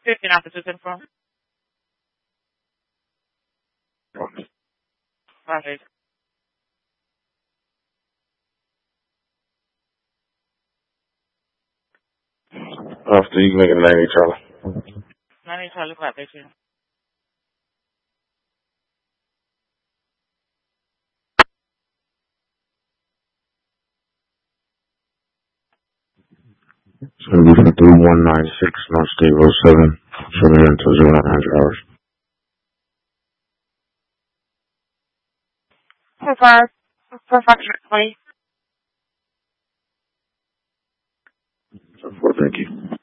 15 officers in front. Right. After you make a 90, Charlie. 90 Charlie, flat 13. It's going to be for 3196 North State Road 7. Show me until 0900 hours. 20. So, thank you.